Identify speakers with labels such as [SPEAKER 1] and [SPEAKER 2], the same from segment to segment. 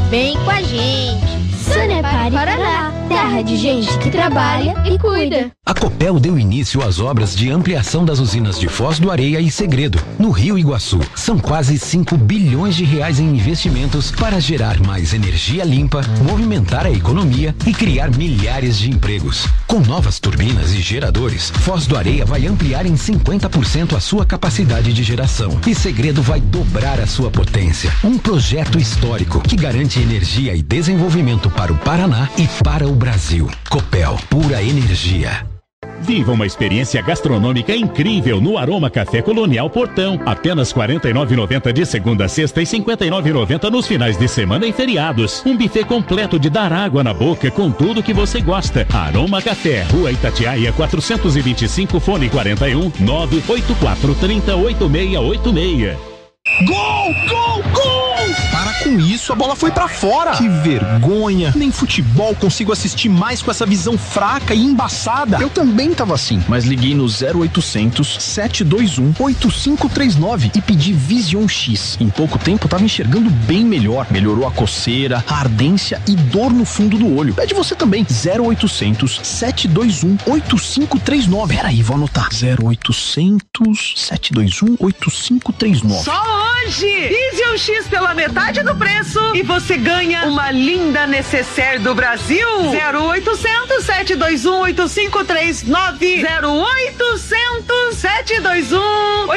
[SPEAKER 1] Vem com a gente.
[SPEAKER 2] Sanepar Paraná, terra de gente que trabalha e cuida.
[SPEAKER 3] A Copel deu início às obras de ampliação das usinas de Foz do Areia e Segredo, no Rio Iguaçu. São quase 5 bilhões de reais em investimentos para gerar mais energia limpa, movimentar a economia e criar milhares de empregos. Com novas turbinas e geradores, Foz do Areia vai ampliar em 50% a sua capacidade de geração e Segredo vai dobrar a sua potência. Um projeto histórico que garante energia e desenvolvimento para o Paraná e para o Brasil. Copel, pura energia.
[SPEAKER 4] Viva uma experiência gastronômica incrível no Aroma Café Colonial Portão. Apenas R$ 49,90 de segunda a sexta e R$ 59,90 nos finais de semana e feriados. Um buffet completo de dar água na boca com tudo que você gosta. Aroma Café, Rua Itatiaia 425, fone 41 984 30 8686.
[SPEAKER 5] Gol! Gol! Gol! Para com isso, a bola foi pra fora. Que vergonha. Nem futebol consigo assistir mais com essa visão fraca e embaçada. Eu também tava assim, mas liguei no 0800 721 8539 e pedi Vision X. Em pouco tempo tava enxergando bem melhor. Melhorou a coceira, a ardência e dor no fundo do olho. Pede você também. 0800 721 8539. Peraí, vou anotar. 0800 721 8539.
[SPEAKER 6] Só hoje! Vision X pela metade do preço e você ganha uma linda necessaire do Brasil. 0800 721 8539. 0800 721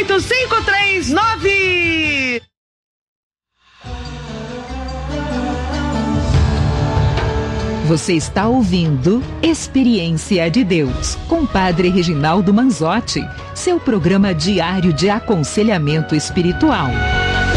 [SPEAKER 6] 8539.
[SPEAKER 7] Você está ouvindo Experiência de Deus, com Padre Reginaldo Manzotti, seu programa diário de aconselhamento espiritual.